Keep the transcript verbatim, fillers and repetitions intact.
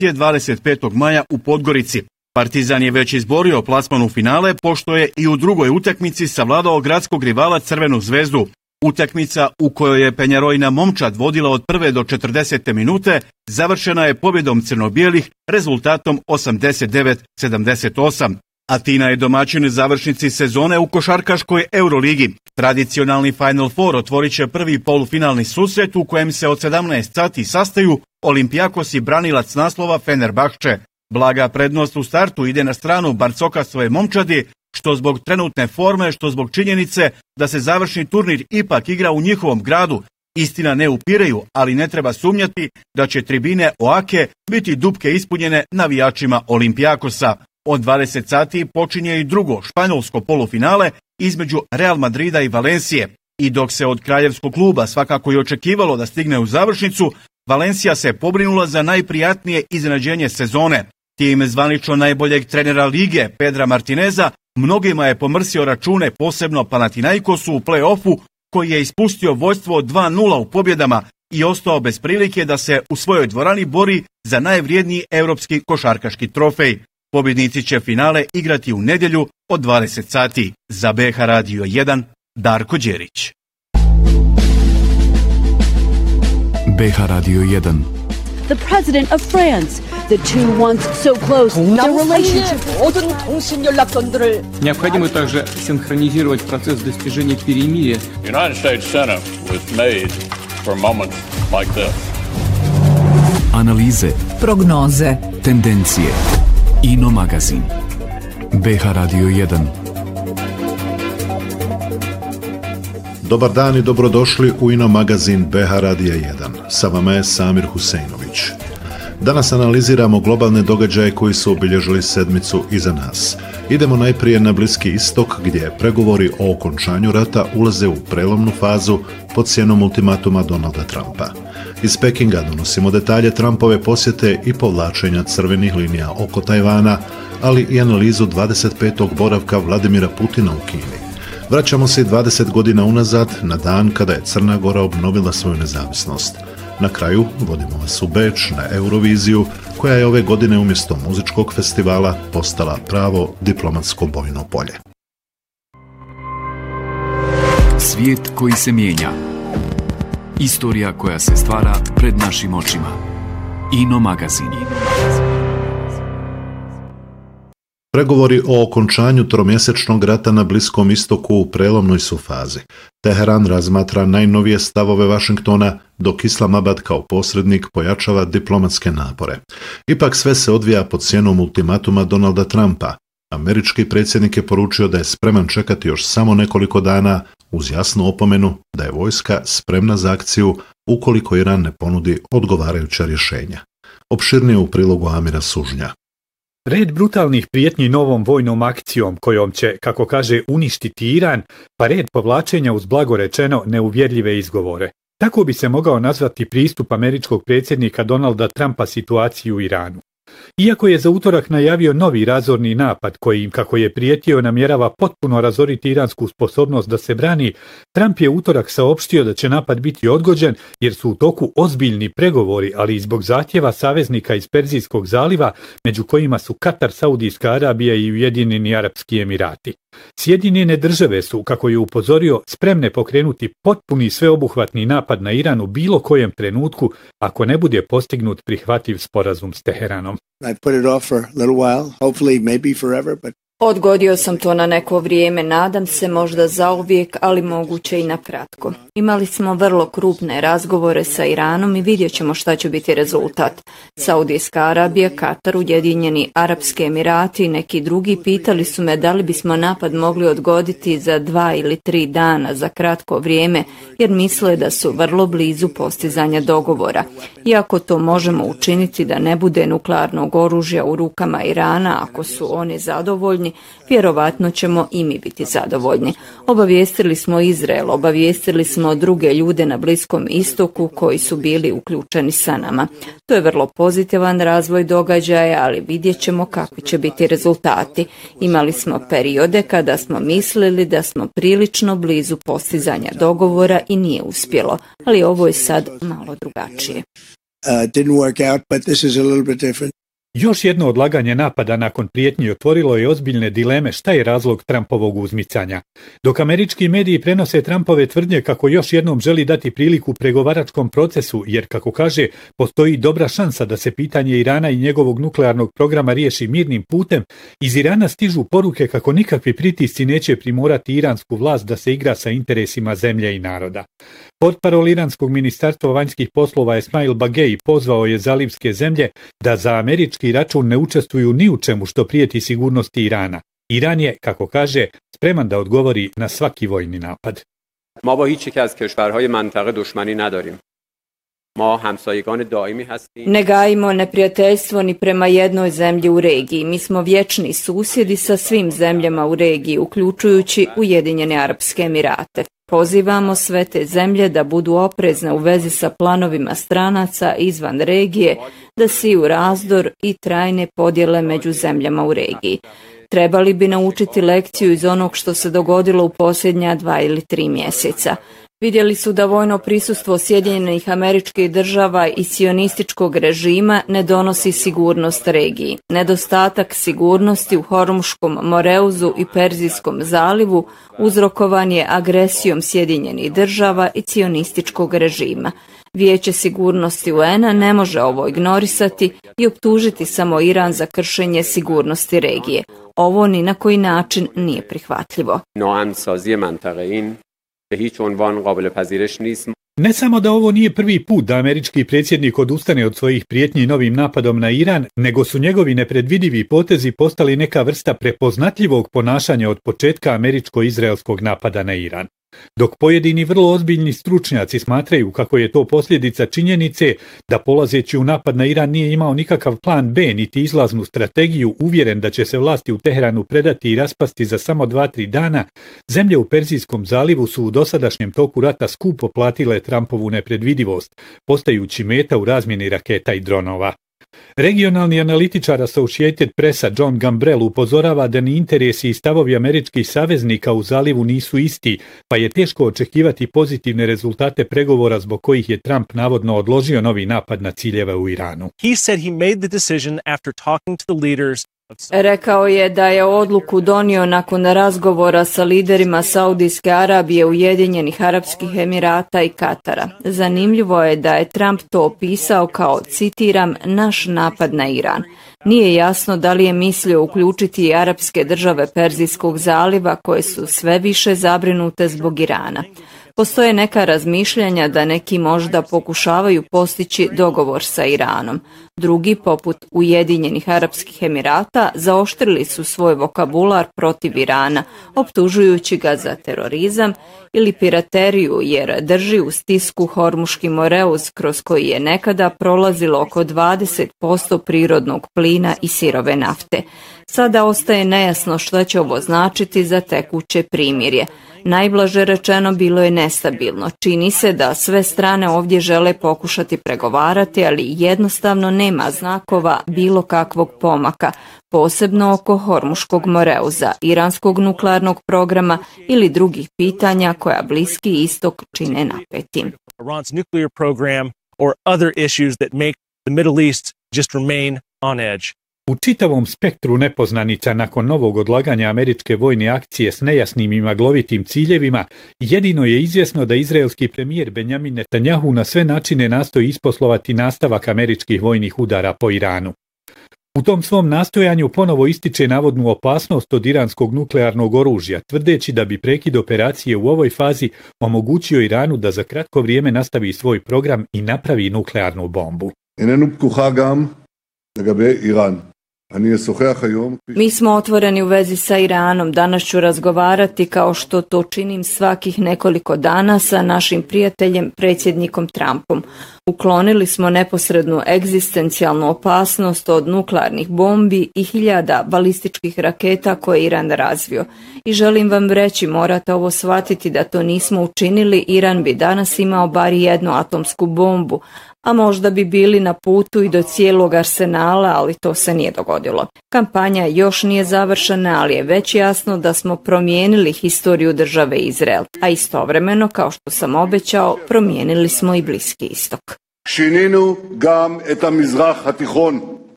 je dvadeset petog maja u Podgorici. Partizan je već izborio plasman u finale, pošto je i u drugoj utakmici savladao gradskog rivala Crvenu zvezdu. Utakmica u kojoj je Penjarojna momčad vodila od prve do četrdesete minute završena je pobjedom crno-bijelih rezultatom osamdeset devet sedamdeset osam. Atina je domaćin završnici sezone u košarkaškoj Euroligi. Tradicionalni Final Four otvorit će prvi polufinalni susret u kojem se od sedamnaest sati sastaju Olympiakos i branilac naslova Fenerbahče. Blaga prednost u startu ide na stranu Barcokasove momčadi, što zbog trenutne forme, što zbog činjenice da se završni turnir ipak igra u njihovom gradu. Istina ne upireju, ali ne treba sumnjati da će tribine Oake biti dupke ispunjene navijačima Olympiakosa. Od dvadeset sati počinje i drugo španjolsko polufinale između Real Madrida i Valencije. I dok se od kraljevskog kluba svakako i očekivalo da stigne u završnicu, Valencija se pobrinula za najprijatnije iznenađenje sezone. Tim zvanično najboljeg trenera lige, Pedra Martineza, mnogima je pomrsio račune, posebno Panathinaikosu u play-offu, koji je ispustio vođstvo od dva nula u pobjedama i ostao bez prilike da se u svojoj dvorani bori za najvrijedniji europski košarkaški trofej. Pobjednici će finale igrati u nedjelju od dvadeset sati. Za B H Radio jedan, Darko Đerić. B H Radio jedan. The president of France, the two once so close, their relationship. Необходимо также синхронизировать процесс достижения перемирия. United States Senate was made for moments like this. Analize, prognoze, tendencije. Ino magazin. B H Radio jedan. Dobar dan i dobrodošli u Ino magazin B H Radija jedan. Sa vama je Samir Huseinović. Danas analiziramo globalne događaje koji su obilježili sedmicu iza nas. Idemo najprije na Bliski istok, gdje pregovori o okončanju rata ulaze u prelomnu fazu pod sjenom ultimatuma Donalda Trumpa. Iz Pekinga donosimo detalje Trumpove posjete i povlačenja crvenih linija oko Tajvana, ali i analizu dvadeset petog boravka Vladimira Putina u Kini. Vraćamo se dvadeset godina unazad, na dan kada je Crna Gora obnovila svoju nezavisnost. Na kraju vodimo vas u Beč na Euroviziju, koja je ove godine umjesto muzičkog festivala postala pravo diplomatsko bojno polje. Svijet koji se mijenja. Istorija koja se stvara pred našim očima. Ino magazin. Pregovori o okončanju tromjesečnog rata na Bliskom istoku u prelomnoj su fazi. Teheran razmatra najnovije stavove Vašingtona, dok Islamabad kao posrednik pojačava diplomatske napore. Ipak sve se odvija pod sjenom ultimatuma Donalda Trumpa. Američki predsjednik je poručio da je spreman čekati još samo nekoliko dana, uz jasnu opomenu da je vojska spremna za akciju ukoliko Iran ne ponudi odgovarajuća rješenja. Opširnije u prilogu Amira Sužnja. Red brutalnih prijetnji novom vojnom akcijom kojom će, kako kaže, uništiti Iran, pa red povlačenja uz blago rečeno neuvjerljive izgovore. Tako bi se mogao nazvati pristup američkog predsjednika Donalda Trumpa situaciji u Iranu. Iako je za utorak najavio novi razorni napad koji im, kako je prijetio, namjerava potpuno razoriti iransku sposobnost da se brani, Trump je utorak saopštio da će napad biti odgođen jer su u toku ozbiljni pregovori, ali i zbog zahtjeva saveznika iz Perzijskog zaliva, među kojima su Katar, Saudijska Arabija i Ujedinjeni Arapski Emirati. Sjedinjene države su, kako je upozorio, spremne pokrenuti potpuni sveobuhvatni napad na Iran u bilo kojem trenutku ako ne bude postignut prihvatljiv sporazum s Teheranom. I put it off for a little while, hopefully maybe forever, but Odgodio sam to na neko vrijeme, nadam se možda zauvijek, ali moguće i na kratko. Imali smo vrlo krupne razgovore sa Iranom i vidjet ćemo šta će biti rezultat. Saudijska Arabija, Katar, Ujedinjeni Arapski Emirati i neki drugi pitali su me da li bismo napad mogli odgoditi za dva ili tri dana za kratko vrijeme, jer misle da su vrlo blizu postizanja dogovora. Iako to možemo učiniti da ne bude nuklearnog oružja u rukama Irana, ako su oni zadovoljni, vjerovatno ćemo i mi biti zadovoljni. Obavijestili smo Izrael, obavijestili smo druge ljude na Bliskom istoku koji su bili uključeni sa nama. To je vrlo pozitivan razvoj događaja, ali vidjet ćemo kakvi će biti rezultati. Imali smo periode kada smo mislili da smo prilično blizu postizanja dogovora i nije uspjelo, ali ovo je sad malo drugačije. uh, didn't work out, but this is a little bit different. Još jedno odlaganje napada nakon prijetnji otvorilo je ozbiljne dileme šta je razlog Trumpovog uzmicanja. Dok američki mediji prenose Trumpove tvrdnje kako još jednom želi dati priliku pregovaračkom procesu, jer kako kaže, postoji dobra šansa da se pitanje Irana i njegovog nuklearnog programa riješi mirnim putem, iz Irana stižu poruke kako nikakvi pritisci neće primorati iransku vlast da se igra sa interesima zemlje i naroda. Portparol iranskog ministarstva vanjskih poslova Esmail Bagei pozvao je zalivske zemlje da za američki račun ne učestvuju ni u čemu što prijeti sigurnosti Irana. Iran je, kako kaže, spreman da odgovori na svaki vojni napad. Ma ba hiç iki az kešvarhay mantaqe dushmani nadarim. Ma hamsayegan daimi hastim. Ne gajimo neprijateljstvo ni prema jednoj zemlji u regiji. Mi smo vječni susjedi sa svim zemljama u regiji, uključujući Ujedinjene Arapske Emirate. Pozivamo sve te zemlje da budu oprezne u vezi sa planovima stranaca izvan regije, da siju razdor i trajne podjele među zemljama u regiji. Trebali bi naučiti lekciju iz onog što se dogodilo u posljednja dva ili tri mjeseca. Vidjeli su da vojno prisustvo Sjedinjenih Američkih Država i sionističkog režima ne donosi sigurnost regiji. Nedostatak sigurnosti u Hormuškom Moreuzu i Perzijskom zalivu uzrokovan je agresijom Sjedinjenih Država i sionističkog režima. Vijeće sigurnosti U N-a ne može ovo ignorisati i optužiti samo Iran za kršenje sigurnosti regije. Ovo ni na koji način nije prihvatljivo. Ne samo da ovo nije prvi put da američki predsjednik odustane od svojih prijetnji novim napadom na Iran, nego su njegovi nepredvidivi potezi postali neka vrsta prepoznatljivog ponašanja od početka američko-izraelskog napada na Iran. Dok pojedini vrlo ozbiljni stručnjaci smatraju kako je to posljedica činjenice da polazeći u napad na Iran nije imao nikakav plan B niti izlaznu strategiju, uvjeren da će se vlasti u Teheranu predati i raspasti za samo dva tri dana, zemlje u Perzijskom zalivu su u dosadašnjem toku rata skupo platile Trumpovu nepredvidivost, postajući meta u razmjeni raketa i dronova. Regionalni analitičar Associated Pressa John Gambrell upozorava da ni interesi i stavovi američkih saveznika u zalivu nisu isti, pa je teško očekivati pozitivne rezultate pregovora zbog kojih je Trump navodno odložio novi napad na ciljeve u Iranu. He said he made the decision after talking to the leaders. Rekao je da je odluku donio nakon razgovora sa liderima Saudijske Arabije, Ujedinjenih Arapskih Emirata i Katara. Zanimljivo je da je Trump to opisao kao, citiram, naš napad na Iran. Nije jasno da li je mislio uključiti i arapske države Perzijskog zaliva koje su sve više zabrinute zbog Irana. Postoje neka razmišljanja da neki možda pokušavaju postići dogovor sa Iranom. Drugi, poput Ujedinjenih Arapskih Emirata, zaoštrili su svoj vokabular protiv Irana, optužujući ga za terorizam ili pirateriju, jer drži u stisku Hormuški Moreuz, kroz koji je nekada prolazilo oko dvadeset posto prirodnog plina i sirove nafte. Sada ostaje nejasno što će ovo značiti za tekuće primirje. Najblaže rečeno, bilo je nestabilno. Čini se da sve strane ovdje žele pokušati pregovarati, ali jednostavno nema znakova bilo kakvog pomaka, posebno oko Hormuškog Moreuza, iranskog nuklearnog programa ili drugih pitanja koja Bliski istok čine napetim. Iran's nuclear program or other issues that make the Middle East just remain on edge. U čitavom spektru nepoznanica nakon novog odlaganja američke vojne akcije s nejasnim i maglovitim ciljevima, jedino je izvjesno da izraelski premijer Benjamin Netanjahu na sve načine nastoji isposlovati nastavak američkih vojnih udara po Iranu. U tom svom nastojanju ponovo ističe navodnu opasnost od iranskog nuklearnog oružja, tvrdeći da bi prekid operacije u ovoj fazi omogućio Iranu da za kratko vrijeme nastavi svoj program i napravi nuklearnu bombu. Mi smo otvoreni u vezi sa Iranom. Danas ću razgovarati, kao što to činim svakih nekoliko dana, sa našim prijateljem, predsjednikom Trumpom. Uklonili smo neposrednu egzistencijalnu opasnost od nuklearnih bombi i hiljada balističkih raketa koje Iran razvio. I želim vam reći, morate ovo shvatiti, da to nismo učinili, Iran bi danas imao bar jednu atomsku bombu, a možda bi bili na putu i do cijelog arsenala, ali to se nije dogodilo. Kampanja još nije završena, ali je već jasno da smo promijenili historiju države Izrael, a istovremeno, kao što sam obećao, promijenili smo i Bliski istok. שינינו גם את המזרח התיכון.